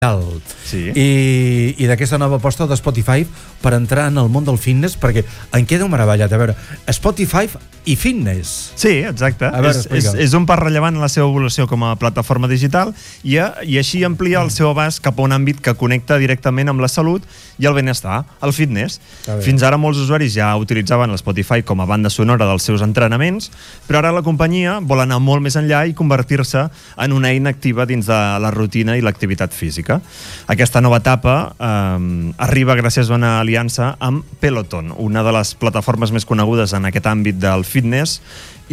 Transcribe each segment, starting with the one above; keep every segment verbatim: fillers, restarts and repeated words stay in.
Sí. I, i d'aquesta nova aposta de Spotify per entrar en el món del fitness, perquè em quedo meravellat. A veure, Spotify i fitness. Sí, exacte. A veure, és, és, és un pas rellevant en la seva evolució com a plataforma digital i, a, i així amplia el seu abast cap a un àmbit que connecta directament amb la salut i el benestar, el fitness. Fins ara molts usuaris ja utilitzaven l'Spotify com a banda sonora dels seus entrenaments, però ara la companyia vol anar molt més enllà i convertir-se en una eina activa dins de la rutina i l'activitat física. Aquesta nova etapa eh, arriba gràcies a una aliança amb Peloton, una de les plataformes més conegudes en aquest àmbit del fitness,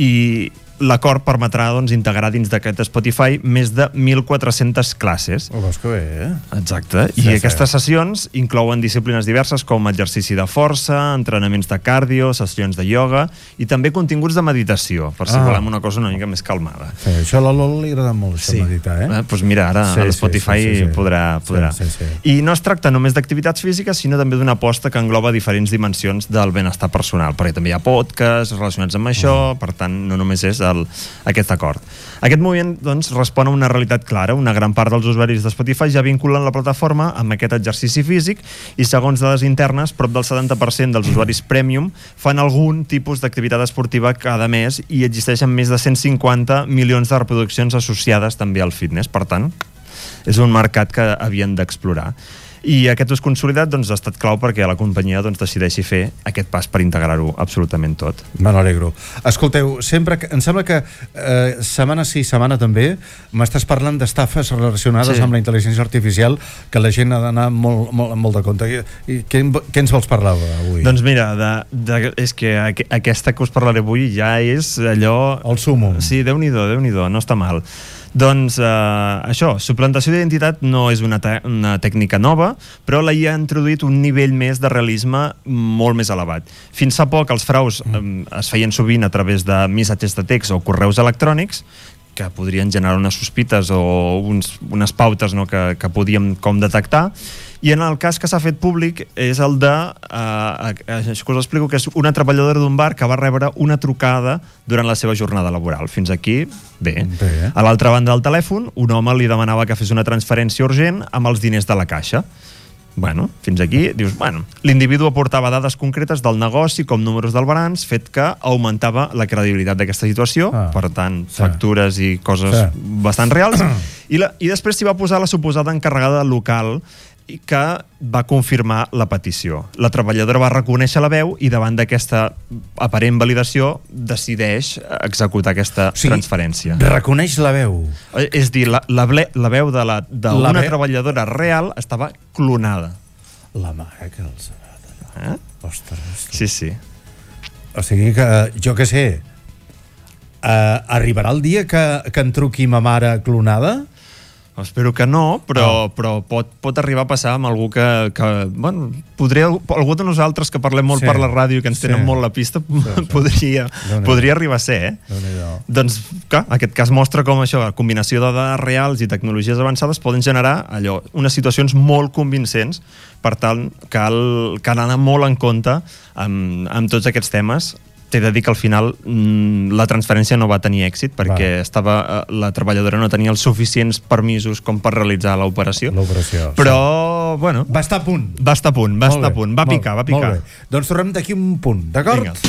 i l'acord permetrà doncs, integrar dins d'aquest Spotify més de mil quatre-centes classes. Ho veus que bé, eh? Exacte. I sí, aquestes sí. sessions inclouen disciplines diverses com exercici de força, entrenaments de cardio, sessions de ioga i també continguts de meditació, per si ah. volem una cosa una mica més calmada. Sí, això a la Lola li agrada molt, això, sí. meditar, eh? eh doncs mira, ara sí, a l'Spotify sí, sí, sí, sí. podrà... podrà. Sí, sí, sí. I no es tracta només d'activitats físiques, sinó també d'una aposta que engloba diferents dimensions del benestar personal, perquè també hi ha podcasts relacionats amb això, mm. per tant, no només és el, aquest acord. Aquest moviment doncs, respon a una realitat clara. Una gran part dels usuaris de Spotify ja vinculen la plataforma amb aquest exercici físic i, segons dades internes, prop del setanta per cent dels usuaris premium fan algun tipus d'activitat esportiva cada mes i existeixen més de cent cinquanta milions de reproduccions associades també al fitness. Per tant, és un mercat que havien d'explorar. I aquest ús consolidat doncs, ha estat clau perquè la companyia doncs, decideixi fer aquest pas per integrar-ho absolutament tot. Me n'alegro. Escolteu, sempre que, em sembla que eh, setmana sí, setmana també, m'estàs parlant d'estafes relacionades sí. amb la intel·ligència artificial, que la gent ha d'anar molt, molt, molt de compte. I què, què ens vols parlar avui? Doncs mira, de, de, és que aqu aquesta que us parlaré avui ja és allò... El súmum. Sí, Déu-n'hi-do, Déu-n'hi-do, no està mal. Doncs eh, això, suplantació d'identitat no és una, una tècnica nova, però la hi ha introduït un nivell més de realisme molt més elevat. Fins fa poc els fraus eh, es feien sovint a través de missatges de text o correus electrònics, que podrien generar unes sospites o uns, unes pautes, no, que, que podíem com detectar. I en el cas que s'ha fet públic és el de, eh, això que us explico, que és una treballadora d'un bar que va rebre una trucada durant la seva jornada laboral. Fins aquí, bé. bé. A l'altra banda del telèfon, un home li demanava que fes una transferència urgent amb els diners de la caixa. Bueno, fins aquí, dius, bueno, l'individu aportava dades concretes del negoci com números del balanç, fet que augmentava la credibilitat d'aquesta situació, ah, per tant, sí. factures i coses sí. bastant reals, i, la, i després s'hi va posar la suposada encarregada local que va confirmar la petició. La treballadora va reconèixer la veu i davant d'aquesta aparent validació decideix executar aquesta o sigui, transferència. Reconeix la veu. És dir, la, la, ble, la veu d'una ve... treballadora real estava clonada. La mare que els ha d'allò. Eh? Ostres, ostres. Sí, sí. O sigui que, jo què sé, uh, arribarà el dia que, que em truqui ma mare clonada? Espero que no, però, oh. però pot, pot arribar a passar amb algú que, que bueno, podria, algú de nosaltres que parlem molt sí. per la ràdio i que ens tenen sí. molt la pista, sí, sí. podria, podria arribar a ser, eh? Doncs, clar, aquest cas mostra com això, la combinació de dades reals i tecnologies avançades poden generar allò, unes situacions molt convincents, per tant, cal, cal anar molt en compte amb, amb tots aquests temes. T'he de dir que al final mmm, la transferència no va tenir èxit perquè va. estava, la treballadora no tenia els suficients permisos com per realitzar l'operació. L'operació. Però, sí. bueno... Va estar a punt. Va estar a punt, va molt estar a punt. Va picar, va picar. Doncs tornem d'aquí un punt, d'acord?